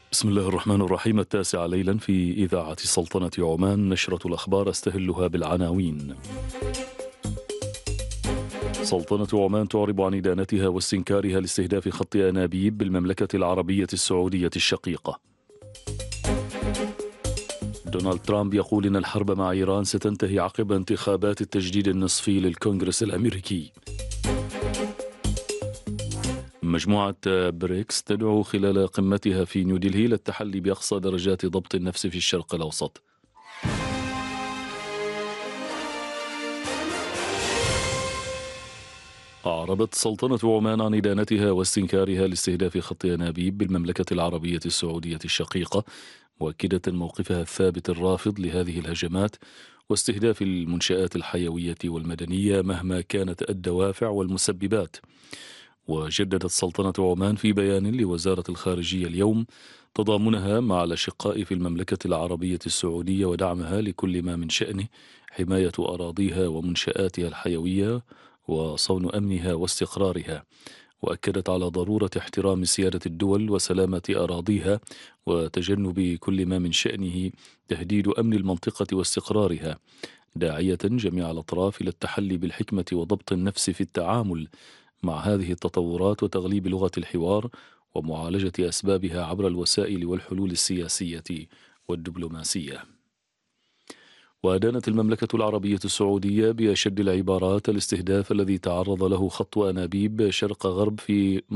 بسم الله الرحمن الرحيم. 9 ليلا في إذاعة سلطنة عمان، نشرة الأخبار أستهلها بالعناوين. سلطنة عمان تعرب عن إدانتها واستنكارها لاستهداف خط أنابيب بالمملكة العربية السعودية الشقيقة. دونالد ترامب يقول إن الحرب مع إيران ستنتهي عقب انتخابات التجديد النصفي للكونغرس الأمريكي. مجموعة بريكس تدعو خلال قمتها في نيودلهي للتحلي بأقصى درجات ضبط النفس في الشرق الأوسط. أعربت سلطنة عمان عن إدانتها واستنكارها لاستهداف خط أنابيب بالمملكة العربية السعودية الشقيقة، مؤكدة موقفها الثابت الرافض لهذه الهجمات واستهداف المنشآت الحيوية والمدنية مهما كانت الدوافع والمسببات. وجددت سلطنة عمان في بيان لوزارة الخارجية اليوم تضامنها مع الأشقاء في المملكة العربية السعودية ودعمها لكل ما من شأنه حماية أراضيها ومنشآتها الحيوية وصون أمنها واستقرارها، وأكدت على ضرورة احترام سيادة الدول وسلامة أراضيها وتجنب كل ما من شأنه تهديد أمن المنطقة واستقرارها، داعية جميع الأطراف إلى التحلي بالحكمة وضبط النفس في التعامل مع هذه التطورات وتغليب لغة الحوار ومعالجة أسبابها عبر الوسائل والحلول السياسية والدبلوماسية. وأدانت المملكة العربية السعودية بأشد العبارات الاستهداف الذي تعرض له خط أنابيب شرق غرب في